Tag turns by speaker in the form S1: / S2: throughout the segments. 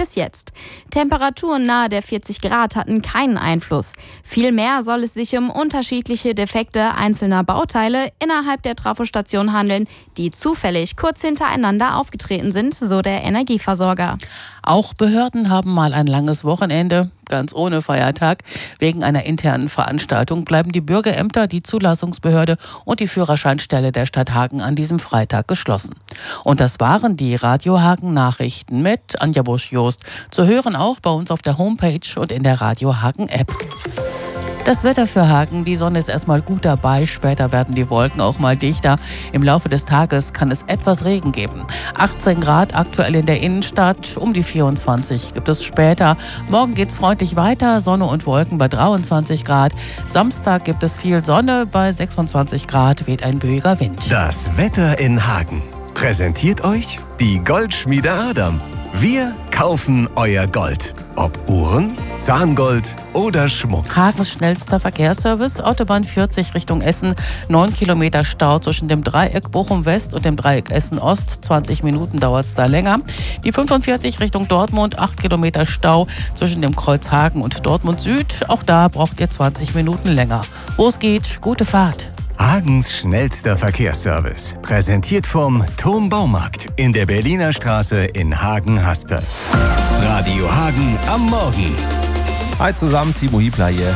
S1: bis jetzt. Temperaturen nahe der 40 Grad hatten keinen Einfluss. Vielmehr soll es sich um unterschiedliche Defekte einzelner Bauteile innerhalb der Trafostation handeln, die zufällig kurz hintereinander aufgetreten sind, so der Energieversorger.
S2: Auch Behörden haben mal ein langes Wochenende, ganz ohne Feiertag. Wegen einer internen Veranstaltung bleiben die Bürgerämter, die Zulassungsbehörde und die Führerscheinstelle der Stadt Hagen an diesem Freitag geschlossen. Und das waren die Radio Hagen Nachrichten mit Anja Busch-Jost. Zu hören auch bei uns auf der Homepage und in der Radio Hagen App. Das Wetter für Hagen, die Sonne ist erstmal gut dabei, später werden die Wolken auch mal dichter. Im Laufe des Tages kann es etwas Regen geben. 18 Grad aktuell in der Innenstadt, um die 24 gibt es später. Morgen geht's freundlich weiter, Sonne und Wolken bei 23 Grad. Samstag gibt es viel Sonne, bei 26 Grad weht ein böiger Wind.
S3: Das Wetter in Hagen präsentiert euch die Goldschmiede Adam. Wir kaufen euer Gold. Ob Uhren, Zahngold oder Schmuck.
S2: Hagens schnellster Verkehrsservice, Autobahn 40 Richtung Essen. 9 Kilometer Stau zwischen dem Dreieck Bochum West und dem Dreieck Essen Ost. 20 Minuten dauert es da länger. Die 45 Richtung Dortmund, 8 Kilometer Stau zwischen dem Kreuz Hagen und Dortmund Süd. Auch da braucht ihr 20 Minuten länger. Wo es geht, gute Fahrt.
S3: Hagens schnellster Verkehrsservice. Präsentiert vom Thom Baumarkt in der Berliner Straße in Hagen-Haspe. Radio Hagen am Morgen.
S4: Hi zusammen, Timo Hiebler hier.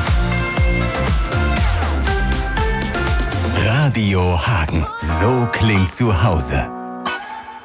S3: Radio Hagen. So klingt zu Hause.